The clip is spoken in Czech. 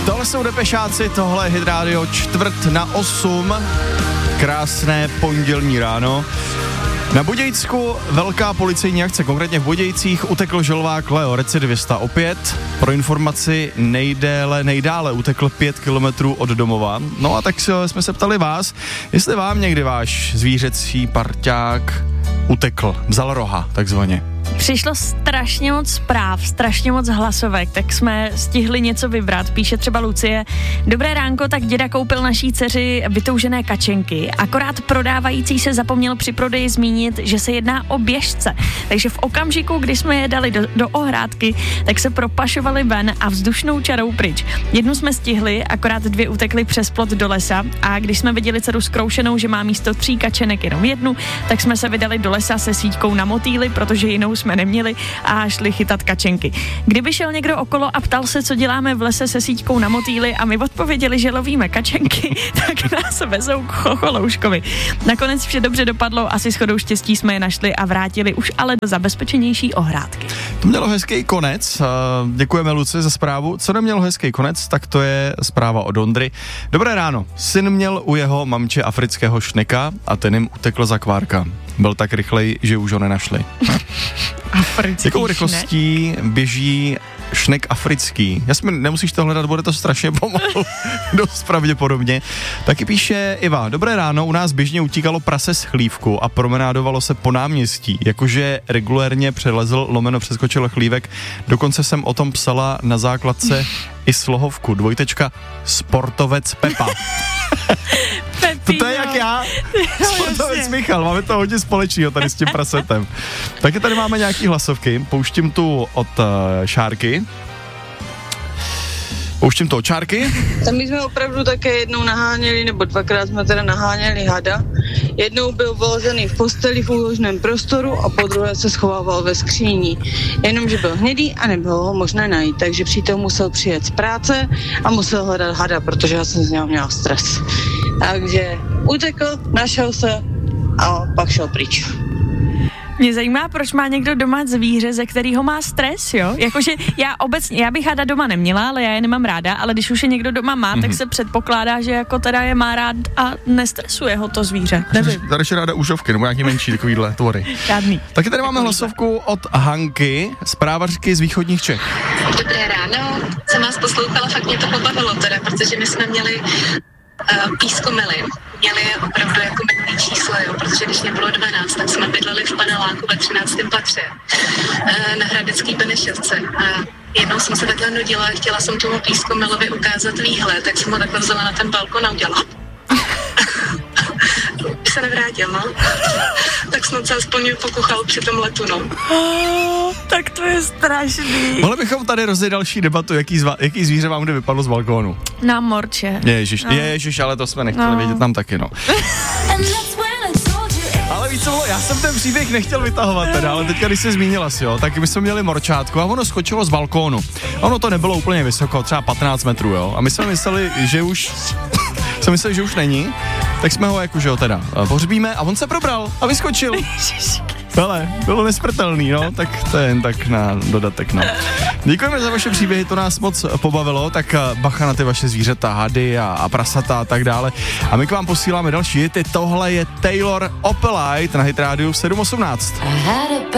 Tohle jsou Depešáci, tohle je Hit Radio 7:45. Krásné pondělní ráno. Na Budějsku velká policejní akce, konkrétně v Budějcích utekl želvák Leo, recidivista opět. Pro informaci nejdále utekl 5 kilometrů od domova. No a tak jsme se ptali vás, jestli vám někdy váš zvířecí parťák utekl, vzal roha takzvaně. Přišlo strašně moc zpráv, strašně moc hlasovek, tak jsme stihli něco vybrat. Píše třeba Lucie: Dobré ránko, tak děda koupil naší dceři vytoužené kačenky. Akorát prodávající se zapomněl při prodeji zmínit, že se jedná o běžce. Takže v okamžiku, kdy jsme je dali do ohrádky, tak se propašovali ven a vzdušnou čarou pryč. Jednu jsme stihli, akorát 2 utekly přes plot do lesa a když jsme viděli dceru zkroušenou, že má místo 3 kačenek jenom 1, tak jsme se vydali do lesa se síťkou na motýly, protože jinou jsme neměli a šli chytat kačenky. Kdyby šel někdo okolo a ptal se, co děláme v lese se síťkou na motýly a my odpověděli, že lovíme kačenky, tak nás vezou k chocholouškovi. Nakonec vše dobře dopadlo, asi shodou štěstí jsme je našli a vrátili už ale do zabezpečenější ohrádky. To mělo hezký konec, děkujeme Luci za zprávu. Co nemělo hezký konec, tak to je zpráva od Ondry. Dobré ráno, syn měl u jeho mamče afrického šneka a ten jim utekl za kvárka. Byl tak rychlej, že už ho nenašli. Jakou rychlostí běží šnek africký? Jasně, nemusíš to hledat, bude to strašně pomalu, dost pravděpodobně. Taky píše Iva: Dobré ráno, u nás běžně utíkalo prase z chlívku a promenádovalo se po náměstí, jakože regulérně přeskočil chlívek. Dokonce jsem o tom psala na základce i slohovku, sportovec Pepa. To je jak já, sportovec Michal, máme to hodně společného tady s tím prasetem. Taky tady máme nějaký hlasovky, pouštím tu od Šárky. Tam my jsme opravdu také jednou naháněli, nebo 2krát jsme teda naháněli hada. Jednou byl vložený v posteli v úložném prostoru a podruhé se schovával ve skříni. Jenomže byl hnědý a nebylo ho možné najít, takže přítel musel přijet z práce a musel hledat hada, protože já jsem z něho měla stres. Takže utekl, našel se a pak šel pryč. Mě zajímá, proč má někdo doma zvíře, ze kterého má stres, jo? Jakože já bych hada doma neměla, ale já je nemám ráda, ale když už je někdo doma má, tak se předpokládá, že jako teda je má rád a nestresuje ho to zvíře. Nevím. Tady ještě ráda užovky, nebo nějaký menší takovýhle tvory. Žádný. Taky tady máme hlasovku od Hanky, zprávařky z východních Čech. Dobré ráno, jsem vás poslouchala, fakt mě to pobavilo teda, protože my jsme měli pískomely. Měli je opravdu jako minulý číslo, jo, protože když mě bylo 12, tak jsme bydleli v paneláku ve 13. patře na Hradecký Benešovce. A jednou jsem se takhle nudila a chtěla jsem tomu pískomelovi ukázat výhled, tak jsem ho takhle vzala na ten balkon a udělala. Už se nevrátil, no. Tak snad se aspoň pokuchal při tom letu, no. Tak to je strašný. Mohli bychom tady rozjet další debatu, jaký zvíře vám kdy vypadlo z balkónu. Na morče. Ježiš, ale to jsme nechtěli vědět tam taky, no. Ale víc co bylo, já jsem ten příběh nechtěl vytahovat teda, ale teďka, když jsi zmínila si, jo, tak my jsme měli morčátku a ono skočilo z balkónu. Ono to nebylo úplně vysoko, třeba 15 metrů, jo. A my jsme mysleli, že už není, tak jsme ho jakože ho teda pohřbíme a on se probral a vyskočil. Ale bylo nesmrtelný, no, tak to je jen tak na dodatek, no. Děkujeme za vaše příběhy, to nás moc pobavilo, tak bacha na ty vaše zvířata, hady a prasata a tak dále. A my k vám posíláme další hity, tohle je Taylor Opelite na Hit Radio 7:18.